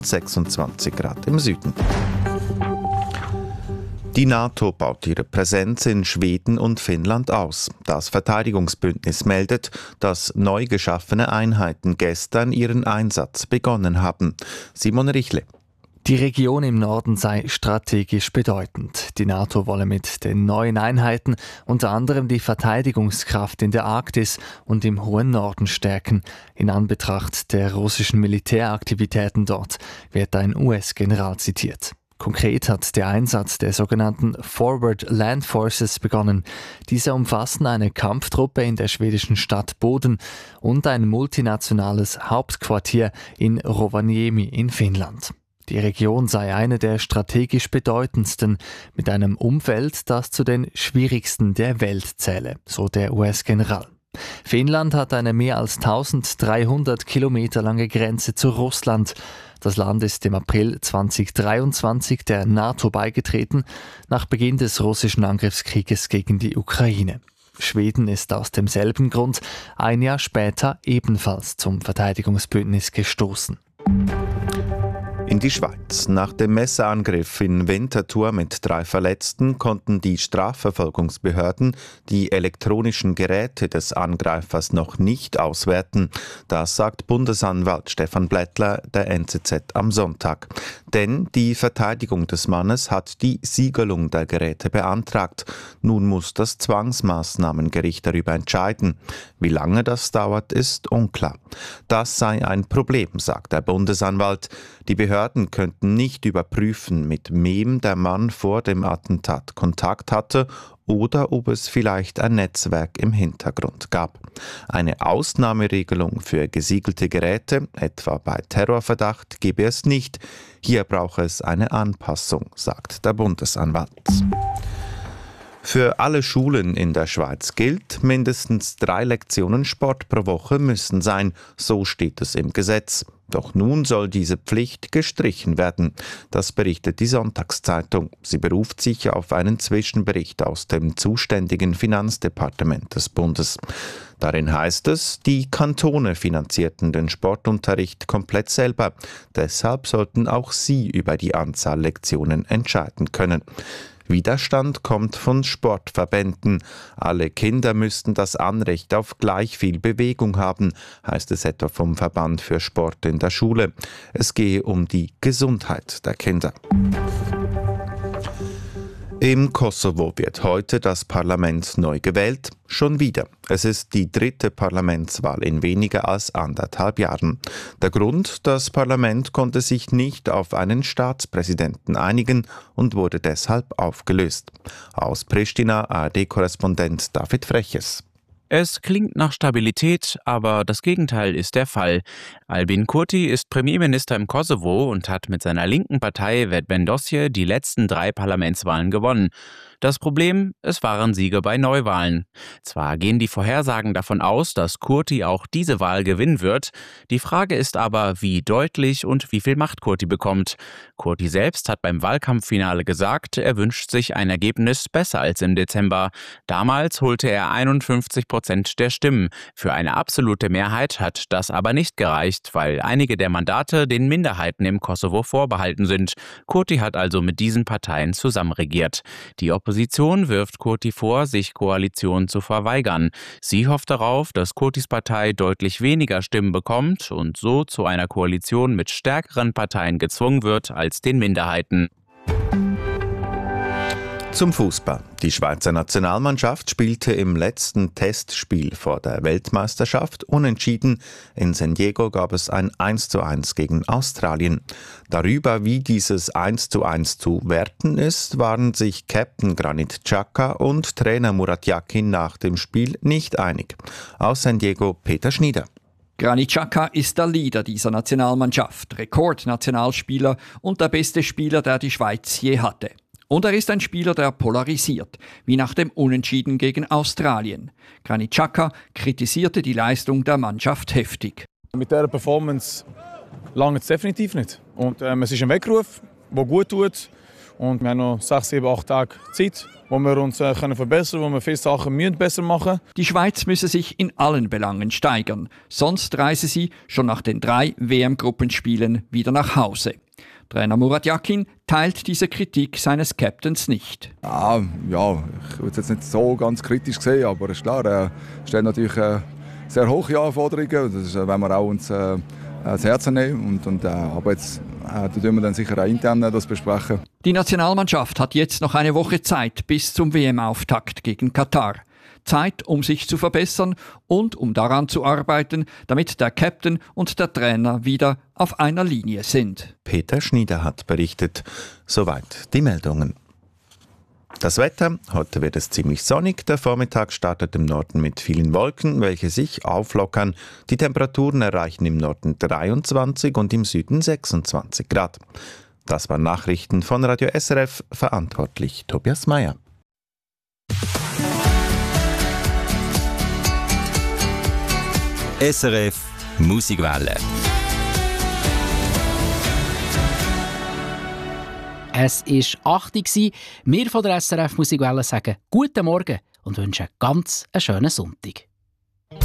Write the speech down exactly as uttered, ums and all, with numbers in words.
sechsundzwanzig Grad im Süden. Die NATO baut ihre Präsenz in Schweden und Finnland aus. Das Verteidigungsbündnis meldet, dass neu geschaffene Einheiten gestern ihren Einsatz begonnen haben. Simon Richle. Die Region im Norden sei strategisch bedeutend. Die NATO wolle mit den neuen Einheiten unter anderem die Verteidigungskraft in der Arktis und im hohen Norden stärken. In Anbetracht der russischen Militäraktivitäten dort wird ein U S-General zitiert. Konkret hat der Einsatz der sogenannten Forward Land Forces begonnen. Diese umfassen eine Kampftruppe in der schwedischen Stadt Boden und ein multinationales Hauptquartier in Rovaniemi in Finnland. Die Region sei eine der strategisch bedeutendsten, mit einem Umfeld, das zu den schwierigsten der Welt zähle, so der U S-General. Finnland hat eine mehr als dreizehnhundert Kilometer lange Grenze zu Russland. Das Land ist im April zweitausenddreiundzwanzig der NATO beigetreten, nach Beginn des russischen Angriffskrieges gegen die Ukraine. Schweden ist aus demselben Grund ein Jahr später ebenfalls zum Verteidigungsbündnis gestoßen. In die Schweiz. Nach dem Messerangriff in Winterthur mit drei Verletzten konnten die Strafverfolgungsbehörden die elektronischen Geräte des Angreifers noch nicht auswerten. Das sagt Bundesanwalt Stefan Blättler der N Z Z am Sonntag. Denn die Verteidigung des Mannes hat die Siegelung der Geräte beantragt. Nun muss das Zwangsmaßnahmengericht darüber entscheiden. Wie lange das dauert, ist unklar. Das sei ein Problem, sagt der Bundesanwalt. Die Behörden könnten nicht überprüfen, mit wem der Mann vor dem Attentat Kontakt hatte oder ob es vielleicht ein Netzwerk im Hintergrund gab. Eine Ausnahmeregelung für gesiegelte Geräte, etwa bei Terrorverdacht, gebe es nicht. Hier brauche es eine Anpassung, sagt der Bundesanwalt. Für alle Schulen in der Schweiz gilt, mindestens drei Lektionen Sport pro Woche müssen sein. So steht es im Gesetz. Doch nun soll diese Pflicht gestrichen werden. Das berichtet die Sonntagszeitung. Sie beruft sich auf einen Zwischenbericht aus dem zuständigen Finanzdepartement des Bundes. Darin heißt es, die Kantone finanzierten den Sportunterricht komplett selber. Deshalb sollten auch sie über die Anzahl Lektionen entscheiden können. Widerstand kommt von Sportverbänden. Alle Kinder müssten das Anrecht auf gleich viel Bewegung haben, heißt es etwa vom Verband für Sport in der Schule. Es gehe um die Gesundheit der Kinder. Im Kosovo wird heute das Parlament neu gewählt. Schon wieder. Es ist die dritte Parlamentswahl in weniger als anderthalb Jahren. Der Grund: Das Parlament konnte sich nicht auf einen Staatspräsidenten einigen und wurde deshalb aufgelöst. Aus Pristina A R D-Korrespondent David Freches. Es klingt nach Stabilität, aber das Gegenteil ist der Fall. Albin Kurti ist Premierminister im Kosovo und hat mit seiner linken Partei Vetëvendosje die letzten drei Parlamentswahlen gewonnen. Das Problem: Es waren Siege bei Neuwahlen. Zwar gehen die Vorhersagen davon aus, dass Kurti auch diese Wahl gewinnen wird. Die Frage ist aber, wie deutlich und wie viel Macht Kurti bekommt. Kurti selbst hat beim Wahlkampffinale gesagt, er wünscht sich ein Ergebnis besser als im Dezember. Damals holte er einundfünfzig Prozent der Stimmen. Für eine absolute Mehrheit hat das aber nicht gereicht, weil einige der Mandate den Minderheiten im Kosovo vorbehalten sind. Kurti hat also mit diesen Parteien zusammenregiert. Die Opposition wirft Kurti vor, sich Koalitionen zu verweigern. Sie hofft darauf, dass Kurtis Partei deutlich weniger Stimmen bekommt und so zu einer Koalition mit stärkeren Parteien gezwungen wird als den Minderheiten. Zum Fußball. Die Schweizer Nationalmannschaft spielte im letzten Testspiel vor der Weltmeisterschaft unentschieden. In San Diego gab es ein eins zu eins gegen Australien. Darüber, wie dieses eins zu eins zu werten ist, waren sich Captain Granit Xhaka und Trainer Murat Yakin nach dem Spiel nicht einig. Aus San Diego Peter Schnieder. Granit Xhaka ist der Leader dieser Nationalmannschaft, Rekordnationalspieler und der beste Spieler, der die Schweiz je hatte. Und er ist ein Spieler, der polarisiert, wie nach dem Unentschieden gegen Australien. Granit Xhaka kritisierte die Leistung der Mannschaft heftig. Mit dieser Performance lange es definitiv nicht. Und, ähm, es ist ein Weckruf, der gut tut. Und wir haben noch sechs, sieben, acht Tage Zeit, wo wir uns äh, können verbessern können, wo wir viele Sachen müssen besser machen müssen. Die Schweiz müsse sich in allen Belangen steigern. Sonst reise sie schon nach den drei W M-Gruppenspielen wieder nach Hause. Trainer Murat Yakin teilt diese Kritik seines Captains nicht. Ja, ja, ich würde es jetzt nicht so ganz kritisch sehen, aber es ist klar, er stellt natürlich äh, sehr hohe Anforderungen. Das ist, äh, wenn wir auch uns äh, das Herz nehmen. Und, und, äh, aber jetzt äh, da wir dann sicher auch intern das besprechen. Die Nationalmannschaft hat jetzt noch eine Woche Zeit bis zum W M-Auftakt gegen Katar. Zeit, um sich zu verbessern und um daran zu arbeiten, damit der Captain und der Trainer wieder auf einer Linie sind. Peter Schnieder hat berichtet. Soweit die Meldungen. Das Wetter, heute wird es ziemlich sonnig. Der Vormittag startet im Norden mit vielen Wolken, welche sich auflockern. Die Temperaturen erreichen im Norden dreiundzwanzig und im Süden sechsundzwanzig Grad. Das waren Nachrichten von Radio S R F, verantwortlich Tobias Meyer. S R F Musikwelle. Es war acht Uhr. Wir von der S R F Musikwelle sagen guten Morgen und wünschen ganz einen schönen Sonntag.